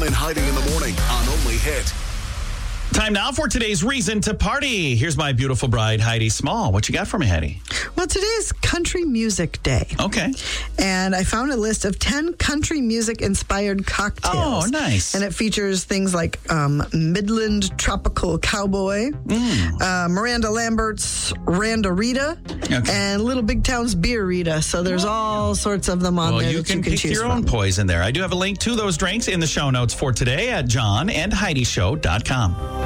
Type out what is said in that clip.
John and Heidi in the morning on Only Hit. Time now for today's reason to party. Here's my beautiful bride, Heidi Small. What you got for me, Heidi? Well, today is Country Music Day. Okay. And I found a list of 10 country music-inspired cocktails. Oh, nice. And it features things like Midland Tropical Cowboy, Miranda Lambert's Randa-Rita, and Little Big Town's Beer Rita. So there's all sorts of them on there you that can you can pick choose your from. own poison there. I do have a link to those drinks in the show notes for today at johnandheidishow.com.